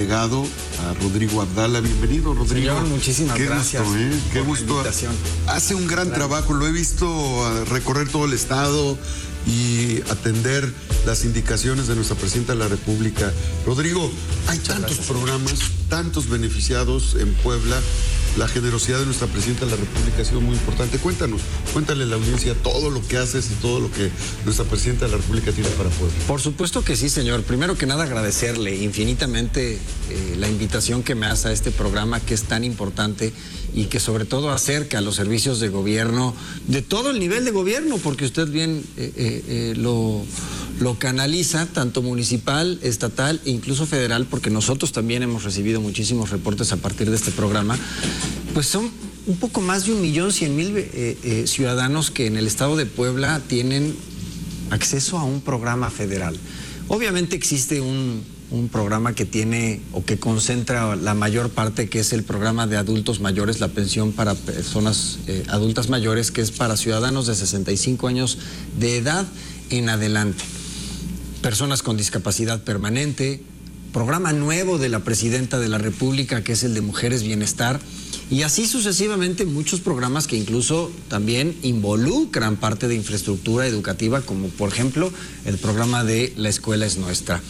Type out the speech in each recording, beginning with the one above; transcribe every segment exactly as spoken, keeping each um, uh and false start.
delegado, a Rodrigo Abdala. Bienvenido, Rodrigo. Señor, muchísimas Qué gracias. Gusto, ¿eh? Qué por gusto. La invitación. Hace un gran Claro. trabajo, lo he visto recorrer todo el estado y atender las indicaciones de nuestra presidenta de la República. Rodrigo, hay tantos gracias. programas, tantos beneficiados en Puebla. La generosidad de nuestra presidenta de la República ha sido muy importante. Cuéntanos, cuéntale a la audiencia todo lo que haces y todo lo que nuestra presidenta de la República tiene para Puebla. Por supuesto que sí, señor. Primero que nada, agradecerle infinitamente eh, la invitación que me hace a este programa que es tan importante y que sobre todo acerca a los servicios de gobierno, de todo el nivel de gobierno, porque usted bien eh, eh, eh, lo, lo canaliza, tanto municipal, estatal e incluso federal, porque nosotros también hemos recibido muchísimos reportes a partir de este programa. Pues son un poco más de un millón cien mil eh, eh, ciudadanos que en el estado de Puebla tienen acceso a un programa federal. Obviamente existe un, un programa que tiene o que concentra la mayor parte, que es el programa de adultos mayores, la pensión para personas eh, adultas mayores, que es para ciudadanos de sesenta y cinco años de edad en adelante. Personas con discapacidad permanente, programa nuevo de la Presidenta de la República, que es el de Mujeres Bienestar, y así sucesivamente muchos programas que incluso también involucran parte de infraestructura educativa, como por ejemplo el programa de La Escuela es Nuestra.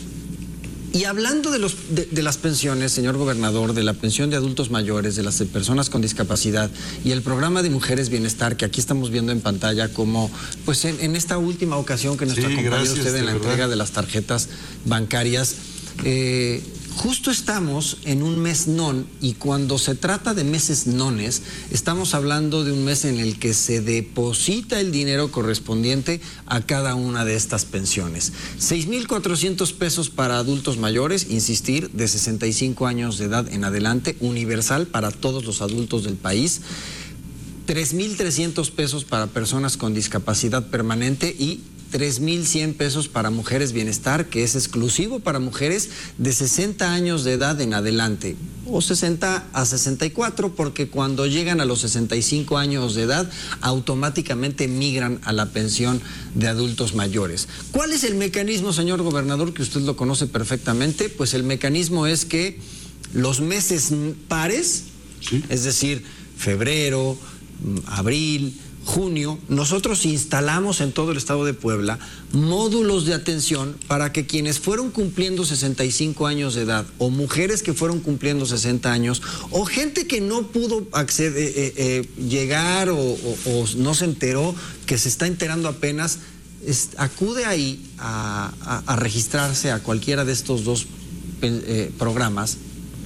Y hablando de, los, de, de las pensiones, señor gobernador, de la pensión de adultos mayores, de las personas con discapacidad y el programa de Mujeres Bienestar, que aquí estamos viendo en pantalla como, pues en, en esta última ocasión que nos Sí, acompañó gracias, usted en la de entrega verdad. de las tarjetas bancarias, eh, justo estamos en un mes non, y cuando se trata de meses nones, estamos hablando de un mes en el que se deposita el dinero correspondiente a cada una de estas pensiones. seis mil cuatrocientos pesos para adultos mayores, insistir, de sesenta y cinco años de edad en adelante, universal para todos los adultos del país. tres mil trescientos pesos para personas con discapacidad permanente y tres mil cien pesos para Mujeres Bienestar, que es exclusivo para mujeres de sesenta años de edad en adelante, o sesenta a sesenta y cuatro, porque cuando llegan a los sesenta y cinco años de edad, automáticamente migran a la pensión de adultos mayores. ¿Cuál es el mecanismo, señor gobernador, que usted lo conoce perfectamente? Pues el mecanismo es que los meses pares, ¿Sí? es decir, febrero, abril, junio, nosotros instalamos en todo el estado de Puebla módulos de atención para que quienes fueron cumpliendo sesenta y cinco años de edad, o mujeres que fueron cumpliendo sesenta años, o gente que no pudo acceder, eh, eh, llegar o, o, o no se enteró, que se está enterando apenas, es, acude ahí a, a, a registrarse a cualquiera de estos dos eh, programas,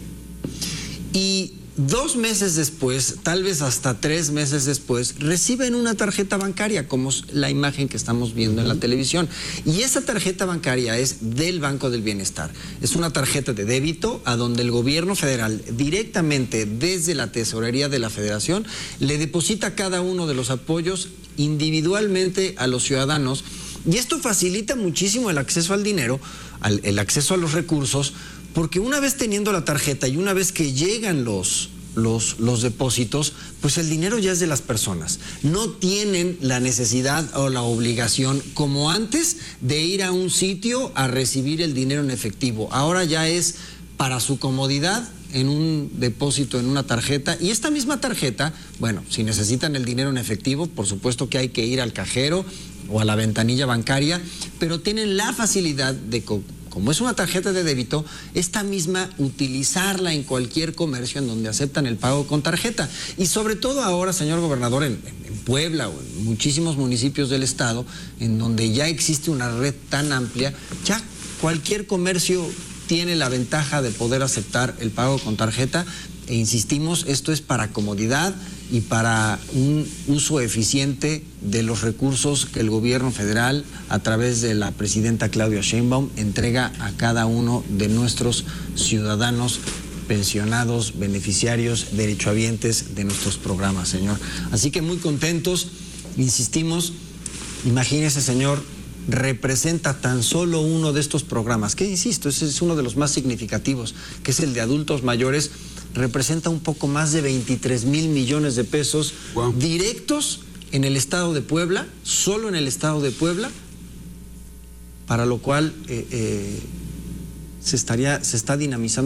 y dos meses después, tal vez hasta tres meses después, reciben una tarjeta bancaria, como es la imagen que estamos viendo en la televisión. Y esa tarjeta bancaria es del Banco del Bienestar. Es una tarjeta de débito a donde el gobierno federal, directamente desde la tesorería de la federación, le deposita cada uno de los apoyos individualmente a los ciudadanos. Y esto facilita muchísimo el acceso al dinero, al, el acceso a los recursos, porque una vez teniendo la tarjeta y una vez que llegan los, los, los depósitos, pues el dinero ya es de las personas. No tienen la necesidad o la obligación, como antes, de ir a un sitio a recibir el dinero en efectivo. Ahora ya es para su comodidad, en un depósito, en una tarjeta, y esta misma tarjeta, bueno, si necesitan el dinero en efectivo, por supuesto que hay que ir al cajero o a la ventanilla bancaria, pero tienen la facilidad de, como es una tarjeta de débito, esta misma utilizarla en cualquier comercio en donde aceptan el pago con tarjeta. Y sobre todo ahora, señor gobernador, en, en Puebla o en muchísimos municipios del estado, en donde ya existe una red tan amplia, ya cualquier comercio tiene la ventaja de poder aceptar el pago con tarjeta, e insistimos, esto es para comodidad y para un uso eficiente de los recursos que el gobierno federal, a través de la presidenta Claudia Sheinbaum, entrega a cada uno de nuestros ciudadanos pensionados, beneficiarios, derechohabientes de nuestros programas, señor. Así que muy contentos, insistimos, imagínese, señor, representa tan solo uno de estos programas, que insisto, ese es uno de los más significativos, que es el de adultos mayores, representa un poco más de veintitrés mil millones de pesos wow. directos en el estado de Puebla, solo en el estado de Puebla, para lo cual eh, eh, se estaría, se está dinamizando